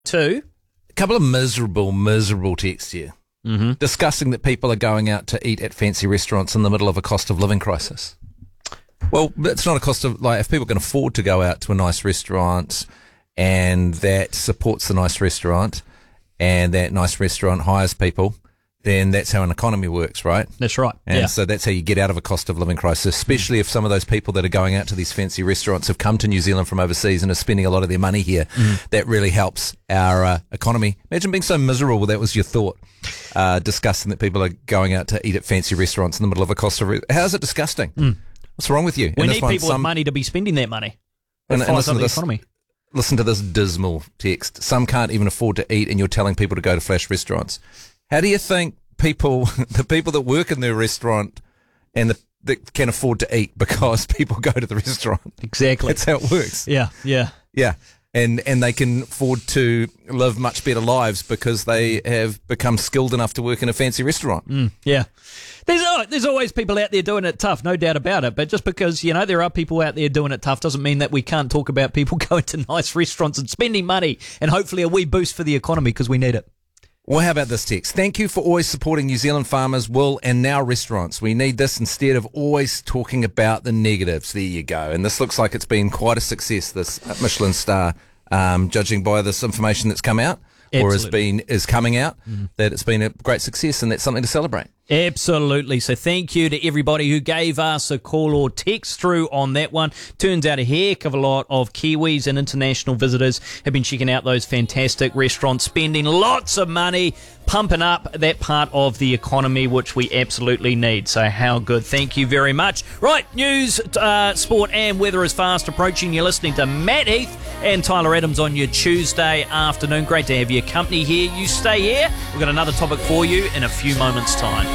Two. A couple of miserable texts here. Mm-hmm. Discussing that people are going out to eat at fancy restaurants in the middle of a cost of living crisis. Well, it's not a cost of, if people can afford to go out to a nice restaurant and that supports the nice restaurant and that nice restaurant hires people, then that's how an economy works, right? That's right. And so that's how you get out of a cost of living crisis, especially if some of those people that are going out to these fancy restaurants have come to New Zealand from overseas and are spending a lot of their money here. That really helps our economy. Imagine being so miserable that was your thought, discussing that people are going out to eat at fancy restaurants in the middle of a cost of... How's it disgusting? What's wrong with you? We need people with money to be spending that money. And listen to this economy. Listen to this dismal text. Some can't even afford to eat and you're telling people to go to flash restaurants. How do you think the people that work in their restaurant and that can afford to eat because people go to the restaurant? Exactly. That's how it works. Yeah. And they can afford to live much better lives because they have become skilled enough to work in a fancy restaurant. Yeah. There's always people out there doing it tough, no doubt about it. But just because, there are people out there doing it tough doesn't mean that we can't talk about people going to nice restaurants and spending money and hopefully a wee boost for the economy because we need it. Well, how about this text? Thank you for always supporting New Zealand farmers, wool, and now restaurants. We need this instead of always talking about the negatives. There you go. And this looks like it's been quite a success, this Michelin star, judging by this information that's come out. Absolutely. Or is coming out, that it's been a great success and that's something to celebrate. Absolutely. So thank you to everybody who gave us a call or text through on that one. Turns out a heck of a lot of Kiwis and international visitors have been checking out those fantastic restaurants, spending lots of money, pumping up that part of the economy, which we absolutely need. So how good. Thank you very much. Right, news, sport and weather is fast approaching. You're listening to Matt Heath and Tyler Adams on your Tuesday afternoon. Great to have your company here. You stay here. We've got another topic for you in a few moments' time.